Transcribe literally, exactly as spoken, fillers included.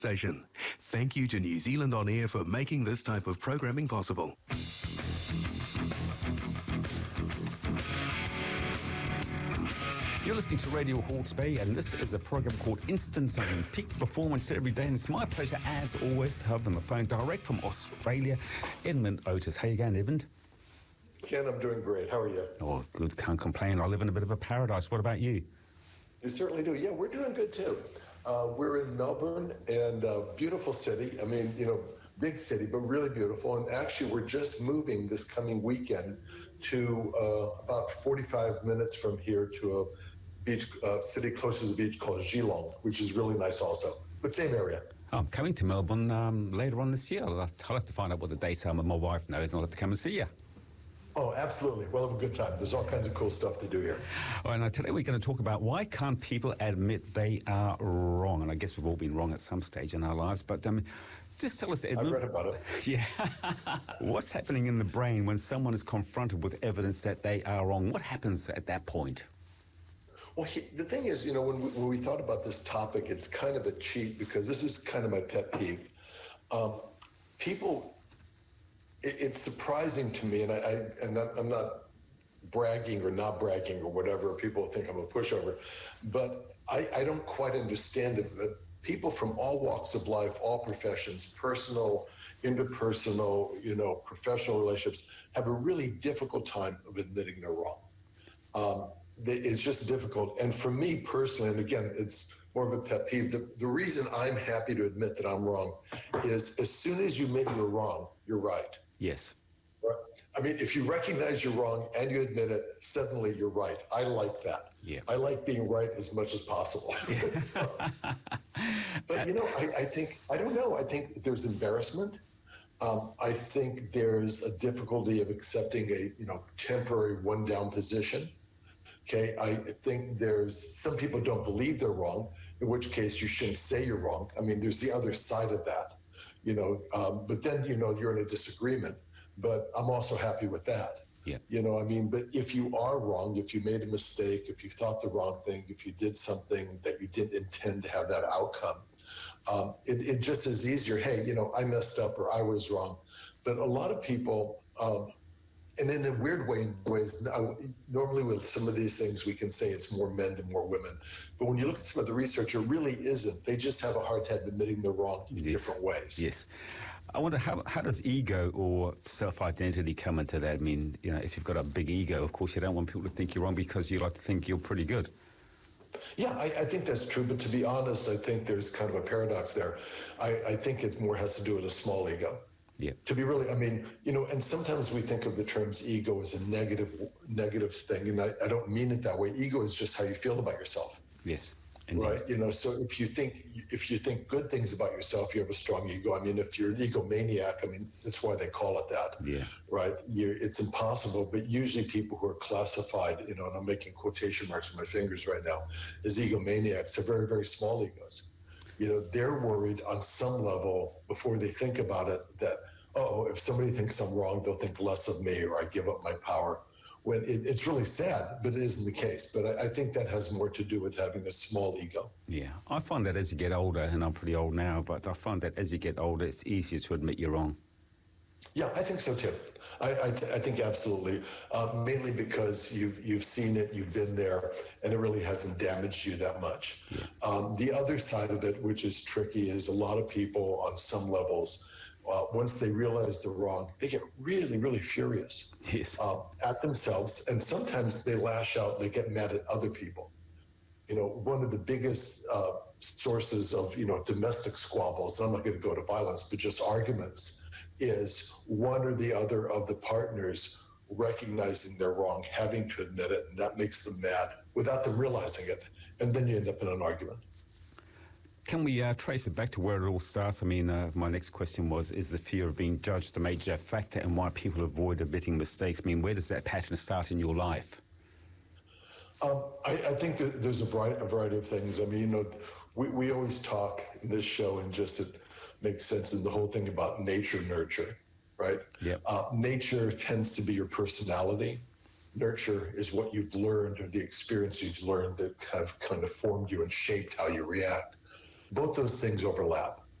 Station. Thank you to New Zealand On Air for making this type of programming possible. You're listening to Radio Hawke's Bay, and this is a program called Instant Zone, peak performance every day. And it's my pleasure, as always, to have on the phone direct from Australia, Edmund Otis. How you going, Edmund? Ken, I'm doing great. How are you? Oh, good. Can't complain. I live in a bit of a paradise. What about you? You certainly do. Yeah, we're doing good too. Uh, we're in Melbourne, and uh, beautiful city. I mean, you know, big city, but really beautiful. And actually, we're just moving this coming weekend to uh, about forty-five minutes from here to a beach uh, city close to the beach called Geelong, which is really nice also, but same area. I'm coming to Melbourne um, later on this year. I'll have, to, I'll have to find out what the dates are. My wife knows, and I'll have to come and see you. Oh, absolutely. We'll have a good time. There's all kinds of cool stuff to do here. All right, now today we're going to talk about why can't people admit they are wrong? And I guess we've all been wrong at some stage in our lives, but um, just tell us, Edmund. I read about it. Yeah. What's happening in the brain when someone is confronted with evidence that they are wrong? What happens at that point? Well, he, the thing is, you know, when we, when we thought about this topic, it's kind of a cheat because this is kind of my pet peeve. Um, people... It's surprising to me, and I, I and I'm not bragging or not bragging or whatever. People think I'm a pushover, but I, I don't quite understand it. That people from all walks of life, all professions, personal, interpersonal, you know, professional relationships, have a really difficult time of admitting they're wrong. Um, it's just difficult, and for me personally, and again, it's more of a pet peeve. The, the reason I'm happy to admit that I'm wrong is as soon as you admit you're wrong, you're right. Yes. I mean, if you recognize you're wrong and you admit it, suddenly you're right. I like that. Yeah. I like being right as much as possible. So, but, you know, I, I think, I don't know, I think there's embarrassment. Um, I think there's a difficulty of accepting a, you know, temporary one-down position. Okay, I think there's, some people don't believe they're wrong, in which case you shouldn't say you're wrong. I mean, there's the other side of that. You know, um, but then, you know, you're in a disagreement, but I'm also happy with that. Yeah. You know, I mean, but if you are wrong, if you made a mistake, if you thought the wrong thing, if you did something that you didn't intend to have that outcome, um, it, it just is easier. Hey, you know, I messed up or I was wrong. But a lot of people, um, and in a weird way, ways, normally with some of these things, we can say it's more men than more women. But when you look at some of the research, it really isn't. They just have a hard time admitting they're wrong in yeah. different ways. Yes. I wonder, how how does ego or self-identity come into that? I mean, you know, if you've got a big ego, of course, you don't want people to think you're wrong because you like to think you're pretty good. Yeah, I, I think that's true. But to be honest, I think there's kind of a paradox there. I, I think it more has to do with a small ego. Yeah. To be really, I mean, you know, and sometimes we think of the terms ego as a negative, negative thing, and I, I don't mean it that way. Ego is just how you feel about yourself. Yes, indeed. Right. You know, so if you think if you think good things about yourself, you have a strong ego. I mean, if you're an egomaniac, I mean, that's why they call it that. Yeah. Right. You're, it's impossible, but usually people who are classified, you know, and I'm making quotation marks with my fingers right now, as egomaniacs are very, very small egos. You know, they're worried on some level before they think about it that, oh, if somebody thinks I'm wrong, they'll think less of me or I give up my power. When it, it's really sad, but it isn't the case. But I, I think that has more to do with having a small ego. Yeah, I find that as you get older, and I'm pretty old now, but I find that as you get older, it's easier to admit you're wrong. Yeah, I think so too. I, I, th- I think absolutely. Uh, mainly because you've you've seen it, you've been there, and it really hasn't damaged you that much. Yeah. Um, the other side of it, which is tricky, is a lot of people on some levels, uh, once they realize they're wrong, they get really, really furious Yes. uh, at themselves, and sometimes they lash out. They get mad at other people. You know, one of the biggest uh, sources of you know domestic squabbles, and I'm not going to go to violence, but just arguments, is one or the other of the partners recognizing they're wrong, having to admit it, and that makes them mad without them realizing it. And then you end up in an argument. Can we uh, trace it back to where it all starts? I mean, uh, my next question was, is the fear of being judged a major factor in why people avoid admitting mistakes? I mean, where does that pattern start in your life? Um, I, I think that there's a variety, a variety of things. I mean, you know, we, we always talk in this show and just it makes sense in the whole thing about nature, nurture, right? Yeah. Uh, nature tends to be your personality. Nurture is what you've learned or the experience you've learned that kind of kind of formed you and shaped how you react. Both those things overlap.